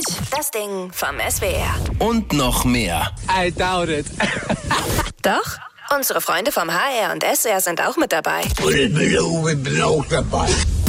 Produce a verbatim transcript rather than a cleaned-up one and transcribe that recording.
Das Ding vom S W R. Und noch mehr. I doubt it. Doch, unsere Freunde vom H R und S W R sind auch mit dabei. Und ich bin auch dabei.